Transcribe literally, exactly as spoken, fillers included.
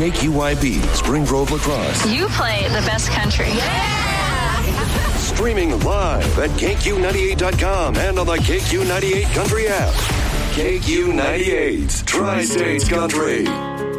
K Q Y B, Spring Grove Lacrosse. You play the best country. Yeah! Streaming live at K Q ninety-eight dot com and on the K Q ninety-eight Country app. K Q ninety-eight, Tri-States Country.